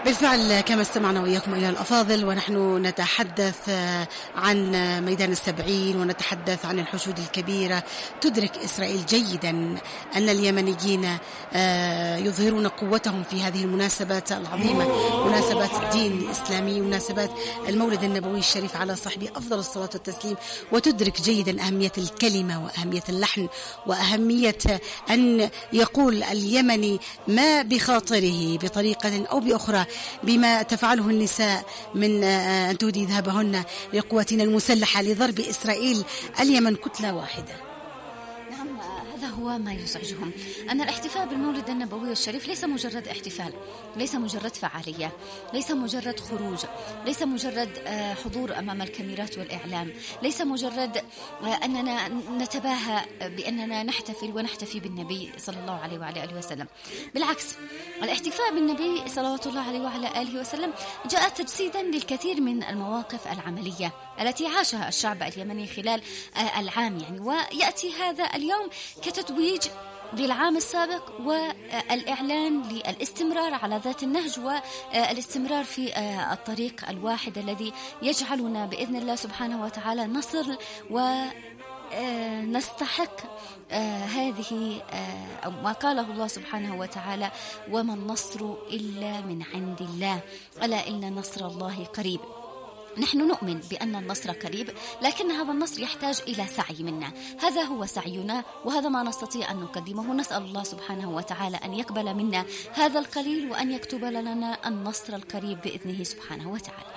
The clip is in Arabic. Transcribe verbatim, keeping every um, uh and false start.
بالفعل كما استمعنا وإياكم أيها الأفاضل، ونحن نتحدث عن ميدان السبعين ونتحدث عن الحشود الكبيرة. تدرك إسرائيل جيدا أن اليمنيين يظهرون قوتهم في هذه المناسبات العظيمة، مناسبات الدين الإسلامي، مناسبات المولد النبوي الشريف على صاحبه أفضل الصلاة والتسليم. وتدرك جيدا أهمية الكلمة وأهمية اللحن وأهمية أن يقول اليمني ما بخاطره بطريقة أو بأخرى بما تفعله النساء من أن تهدي ذهبهن لقواتنا المسلحة لضرب إسرائيل. اليمن كتلة واحدة. نعم، هذا هو ما يزعجهم، أن الاحتفال بالمولد النبوي الشريف ليس مجرد احتفال، ليس مجرد فعالية، ليس مجرد خروج، ليس مجرد حضور أمام الكاميرات والإعلام، ليس مجرد أننا نتباهى بأننا نحتفل ونحتفي بالنبي صلى الله عليه وعلى آله وسلم. بالعكس، الاحتفاء بالنبي صلوات الله عليه وعلى آله وسلم جاء تجسيدا للكثير من المواقف العملية التي عاشها الشعب اليمني خلال العام، يعني ويأتي هذا اليوم كتتويج للعام السابق والإعلان للاستمرار على ذات النهج والاستمرار في الطريق الواحد الذي يجعلنا بإذن الله سبحانه وتعالى نصل ونستحق هذه أو ما قاله الله سبحانه وتعالى: وما النصر إلا من عند الله ألا إن نصر الله قريب. نحن نؤمن بأن النصر قريب، لكن هذا النصر يحتاج إلى سعي منا. هذا هو سعينا وهذا ما نستطيع أن نقدمه. نسأل الله سبحانه وتعالى أن يقبل منا هذا القليل وأن يكتب لنا النصر القريب بإذنه سبحانه وتعالى.